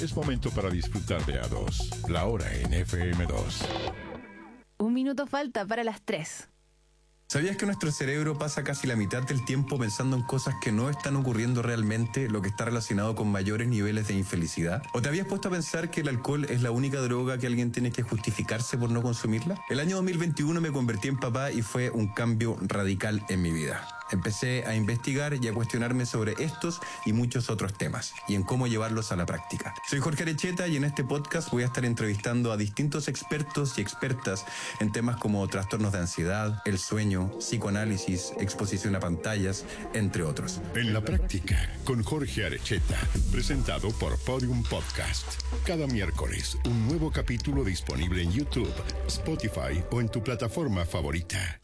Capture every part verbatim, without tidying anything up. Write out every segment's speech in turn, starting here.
Es momento para disfrutar de A dos, la hora en F M dos. Un minuto falta para las tres. ¿Sabías que nuestro cerebro pasa casi la mitad del tiempo pensando en cosas que no están ocurriendo realmente, lo que está relacionado con mayores niveles de infelicidad? ¿O te habías puesto a pensar que el alcohol es la única droga que alguien tiene que justificarse por no consumirla? El año dos mil veintiuno me convertí en papá y fue un cambio radical en mi vida. Empecé a investigar y a cuestionarme sobre estos y muchos otros temas y en cómo llevarlos a la práctica. Soy Jorge Arecheta y en este podcast voy a estar entrevistando a distintos expertos y expertas en temas como trastornos de ansiedad, el sueño, psicoanálisis, exposición a pantallas, entre otros. En la práctica, con Jorge Arecheta, presentado por Podium Podcast. Cada miércoles, un nuevo capítulo disponible en YouTube, Spotify o en tu plataforma favorita.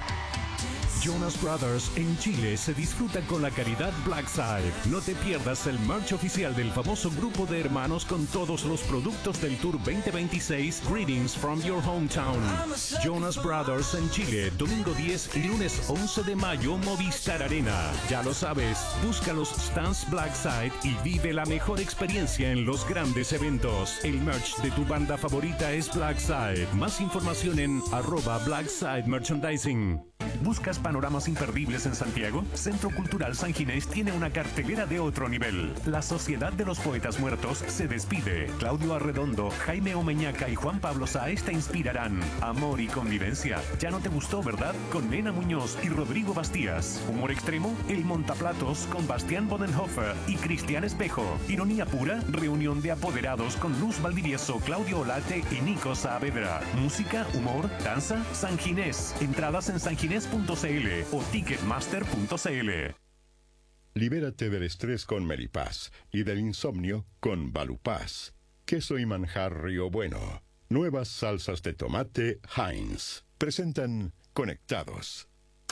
Jonas Brothers en Chile se disfruta con la caridad Blackside. No te pierdas el merch oficial del famoso grupo de hermanos con todos los productos del Tour veinte veintiséis Greetings from Your Hometown. Jonas Brothers en Chile, domingo diez y lunes once de mayo, Movistar Arena. Ya lo sabes, busca los stands Blackside y vive la mejor experiencia en los grandes eventos. El merch de tu banda favorita es Blackside. Más información en arroba Blackside Merchandising. ¿Buscas panoramas imperdibles en Santiago? Centro Cultural San Ginés tiene una cartelera de otro nivel. La Sociedad de los Poetas Muertos se despide. Claudio Arredondo, Jaime Omeñaca y Juan Pablo Sáez te inspirarán. Amor y convivencia. ¿Ya no te gustó, verdad? Con Nena Muñoz y Rodrigo Bastías. Humor extremo, El Montaplatos con Bastián Bodenhofer y Cristian Espejo. Ironía pura, reunión de apoderados con Luz Valdivieso, Claudio Olate y Nico Saavedra. Música, humor, danza, San Ginés. Entradas en sanginés punto c l o ticketmaster punto c l. Libérate del estrés con Melipaz y del insomnio con Valupaz. Queso y manjar Río Bueno. Nuevas salsas de tomate Heinz. Presentan Conectados.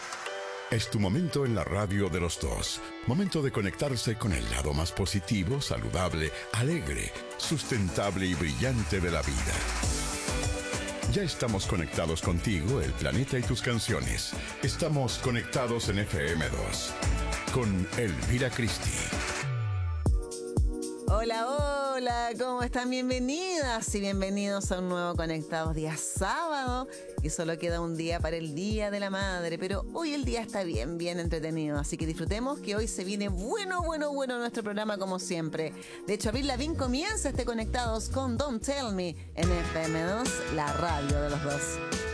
Es tu momento en la radio de los dos. Momento de conectarse con el lado más positivo, saludable, alegre, sustentable y brillante de la vida. Ya estamos conectados contigo, el planeta y tus canciones. Estamos conectados en F M dos. Con Elvira Cristi. Hola, hola, ¿cómo están? Bienvenidas y bienvenidos a un nuevo Conectados día sábado. Y solo queda un día para el Día de la Madre, pero hoy el día está bien, bien entretenido. Así que disfrutemos que hoy se viene bueno, bueno, bueno nuestro programa como siempre. De hecho, Avril Lavigne comienza este Conectados con Don't Tell Me en F M dos, la radio de los dos.